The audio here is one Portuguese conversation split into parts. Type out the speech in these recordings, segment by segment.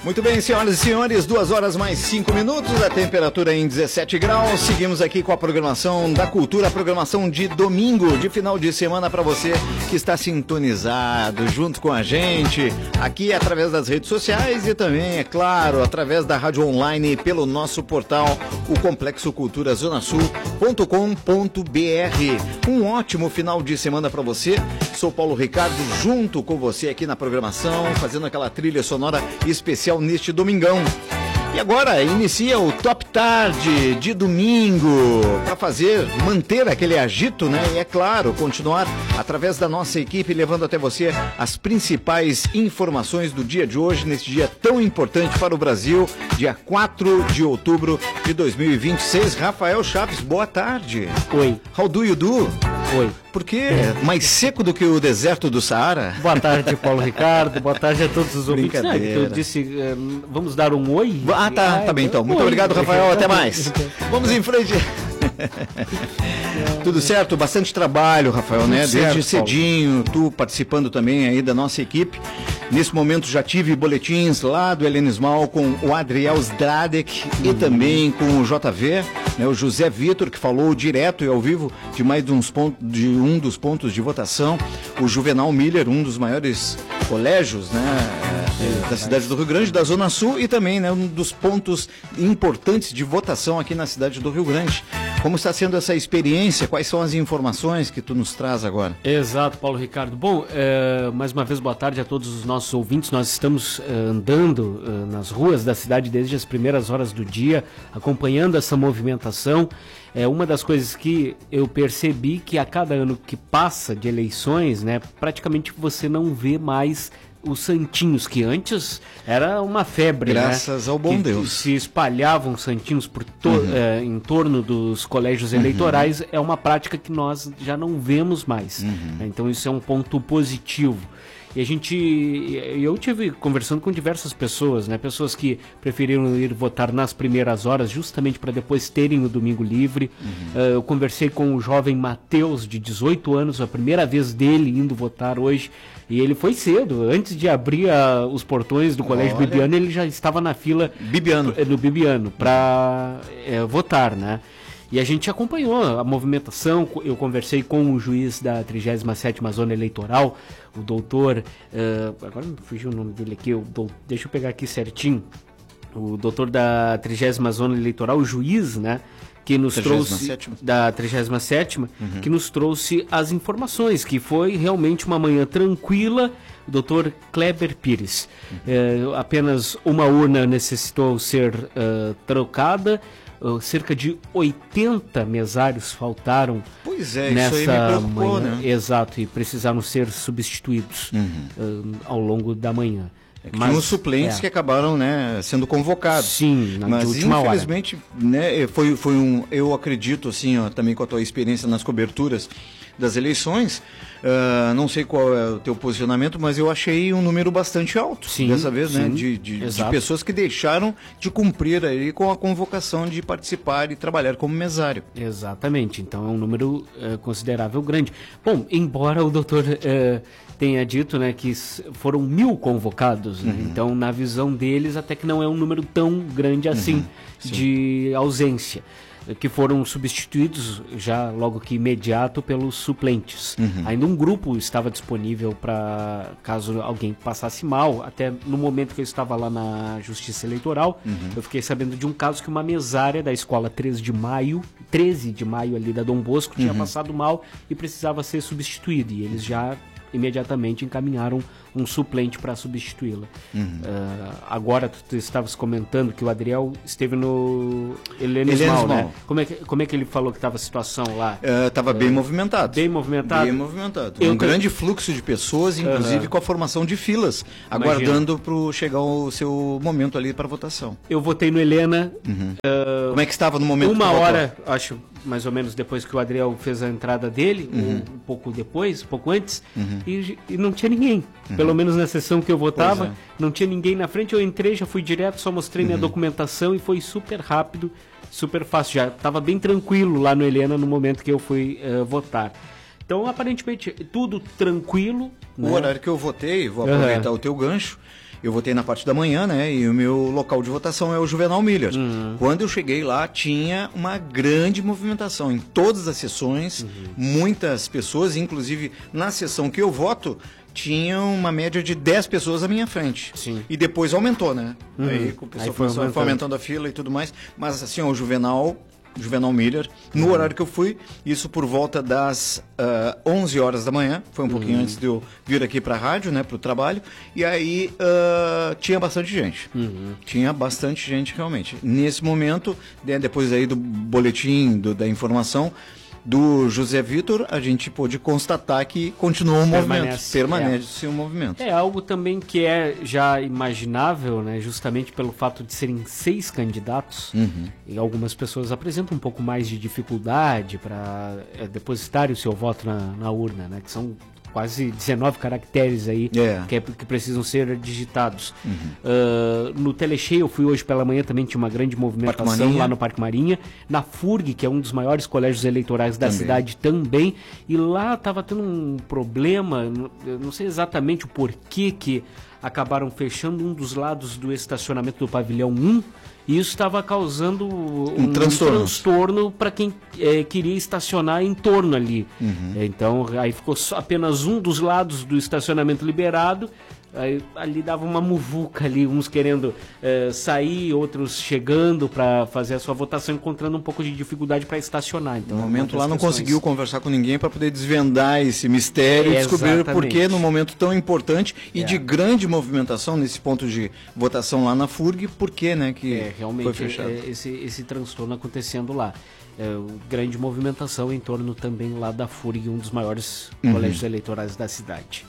Muito bem, senhoras e senhores, 2 horas mais 5 minutos, a temperatura em 17 graus. Seguimos aqui com a programação da cultura, a programação de domingo, de final de semana para você que está sintonizado junto com a gente, aqui através das redes sociais e também, é claro, através da rádio online pelo nosso portal, o Complexo Cultura Zona Sul.com.br. Um ótimo final de semana para você. Sou Paulo Ricardo, junto com você aqui na programação, fazendo aquela trilha sonora especial neste domingão. E agora inicia o Top Tarde de domingo para manter aquele agito, né? E é claro, continuar através da nossa equipe levando até você as principais informações do dia de hoje, nesse dia tão importante para o Brasil, dia 4 de outubro de 2026. Rafael Chaves, boa tarde. Oi. How do you do? Oi. Por quê? Mais seco do que o deserto do Saara? Boa tarde, Paulo Ricardo. Boa tarde a todos os ouvintes. Brincadeira. Eu disse, vamos dar um oi? Tá bem então. Muito obrigado, Rafael. Até mais. Vamos em frente. Tudo certo? Bastante trabalho, Rafael, né? Desde cedinho, tu participando também aí da nossa equipe. Nesse momento já tive boletins lá do Helenismal com o Adriel Zdradek e também com o JV, né? O José Vitor, que falou direto e ao vivo de um dos pontos de votação. O Juvenal Miller, um dos maiores colégios, né, da cidade do Rio Grande, da Zona Sul, e também, né, um dos pontos importantes de votação aqui na cidade do Rio Grande. Como está sendo essa experiência? Quais são as informações que tu nos traz agora? Exato, Paulo Ricardo. Bom, mais uma vez, boa tarde a todos os nossos ouvintes. Nós estamos andando nas ruas da cidade desde as primeiras horas do dia, acompanhando essa movimentação. Uma das coisas que eu percebi que a cada ano que passa de eleições, né, praticamente você não vê mais os santinhos, que antes era uma febre, graças ao bom Deus. Se espalhavam santinhos em torno dos colégios eleitorais, é uma prática que nós já não vemos mais. Então isso é um ponto positivo. E eu tive conversando com diversas pessoas, né? Pessoas que preferiram ir votar nas primeiras horas, justamente para depois terem o domingo livre. Eu conversei com o jovem Matheus, de 18 anos, a primeira vez dele indo votar hoje. E ele foi cedo, antes de abrir os portões do Colégio Bibiano, ele já estava na fila do Bibiano para votar, né? E a gente acompanhou a movimentação. Eu conversei com o juiz da 37ª Zona Eleitoral, o doutor, agora me fugiu o nome dele aqui, deixa eu pegar aqui certinho, o doutor da 30ª Zona Eleitoral, o juiz, né, que nos trouxe, da 37ª, que nos trouxe as informações, que foi realmente uma manhã tranquila. O doutor Kleber Pires, apenas uma urna necessitou ser trocada. Cerca de 80 mesários faltaram nessa isso aí me preocupou, manhã. Né? Exato, e precisaram ser substituídos ao longo da manhã. Tinha os suplentes que acabaram, né, sendo convocados. Sim, mas última infelizmente, hora. Né, eu acredito, assim, ó, também com a tua experiência nas coberturas das eleições, não sei qual é o teu posicionamento, mas eu achei um número bastante alto dessa vez, né, de pessoas que deixaram de cumprir aí com a convocação de participar e trabalhar como mesário. Exatamente, então é um número considerável grande. Bom, embora o doutor tenha dito, né, que foram 1.000 convocados, né? Então na visão deles até que não é um número tão grande assim de ausência, que foram substituídos já logo que imediato pelos suplentes. Ainda um grupo estava disponível para caso alguém passasse mal. Até no momento que eu estava lá na Justiça Eleitoral, eu fiquei sabendo de um caso que uma mesária da escola 13 de maio ali da Dom Bosco, tinha passado mal e precisava ser substituída, e eles já imediatamente encaminharam um suplente para substituí-la. Agora tu estavas comentando que o Adriel esteve no Helenismal, né? Como é que ele falou que estava a situação lá? Estava bem movimentado. Bem movimentado. Grande fluxo de pessoas, inclusive com a formação de filas, aguardando para chegar o seu momento ali para votação. Eu votei no Helena. Como é que estava no momento? Uma hora, acho, mais ou menos depois que o Adriel fez a entrada dele, um pouco antes, e não tinha ninguém. Pelo menos na sessão que eu votava, não tinha ninguém na frente. Eu entrei, já fui direto, só mostrei minha documentação e foi super rápido, super fácil. Já estava bem tranquilo lá no Helena no momento que eu fui votar. Então, aparentemente, tudo tranquilo. O horário que eu votei, vou aproveitar o teu gancho, eu votei na parte da manhã, né? E o meu local de votação é o Juvenal Miller. Quando eu cheguei lá, tinha uma grande movimentação em todas as sessões, muitas pessoas, inclusive na sessão que eu voto, tinha uma média de 10 pessoas à minha frente. Sim. E depois aumentou, né? Aí o pessoal foi aumentando a fila e tudo mais. Mas assim, o Juvenal Miller, no horário que eu fui, isso por volta das 11 horas da manhã, foi um pouquinho antes de eu vir aqui para a rádio, né, para o trabalho, e aí tinha bastante gente. Tinha bastante gente realmente. Nesse momento, né, depois aí do boletim, da informação do José Vitor, a gente pôde constatar que continuou o movimento, permanece o movimento. É algo também que é já imaginável, né, justamente pelo fato de serem 6 candidatos, e algumas pessoas apresentam um pouco mais de dificuldade para depositar o seu voto na urna, né, que são quase 19 caracteres aí que precisam ser digitados. No Telecheio, eu fui hoje pela manhã, também tinha uma grande movimentação lá no Parque Marinha. Na FURG, que é um dos maiores colégios eleitorais da cidade também. E lá estava tendo um problema, eu não sei exatamente o porquê que acabaram fechando um dos lados do estacionamento do pavilhão 1. E isso estava causando um transtorno para quem queria estacionar em torno ali. Então, aí ficou só apenas um dos lados do estacionamento liberado. Aí, ali dava uma muvuca ali, uns querendo sair, outros chegando para fazer a sua votação, encontrando um pouco de dificuldade para estacionar. Então, no momento lá não conseguiu conversar com ninguém para poder desvendar esse mistério e descobrir por que num momento tão importante e de grande movimentação nesse ponto de votação lá na FURG, por que, né, que realmente foi fechado. Esse transtorno acontecendo lá. Grande movimentação em torno também lá da FURG, um dos maiores colégios eleitorais da cidade.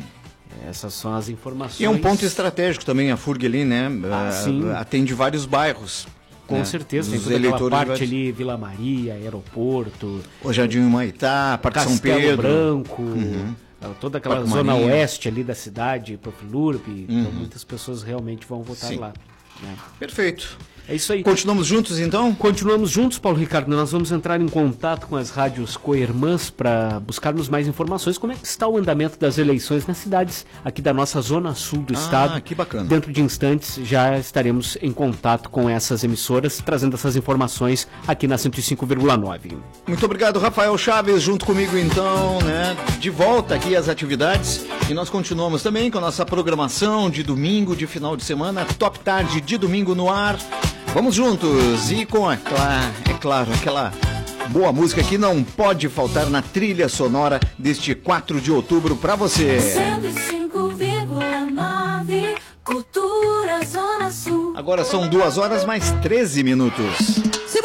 Essas são as informações. E é um ponto estratégico também a FURG ali, né? Atende vários bairros. Com certeza, tem toda aquela parte ali, Vila Maria, Aeroporto, o Jardim Humaitá, Parque São Pedro, Branco, toda aquela Parque zona Maria. Oeste ali da cidade, Profilurb, então muitas pessoas realmente vão votar lá. Né? Perfeito. É isso aí. Continuamos juntos, então? Continuamos juntos, Paulo Ricardo. Nós vamos entrar em contato com as rádios co-irmãs para buscarmos mais informações. Como é que está o andamento das eleições nas cidades aqui da nossa zona sul do estado? Que bacana. Dentro de instantes já estaremos em contato com essas emissoras, trazendo essas informações aqui na 105,9. Muito obrigado, Rafael Chaves, junto comigo, então, né? De volta aqui às atividades. E nós continuamos também com a nossa programação de domingo, de final de semana, Top Tarde de domingo no ar. Vamos juntos e com claro, aquela boa música que não pode faltar na trilha sonora deste 4 de outubro para você. 105,9 Cultura Zona Sul. Agora são 2 horas mais 13 minutos.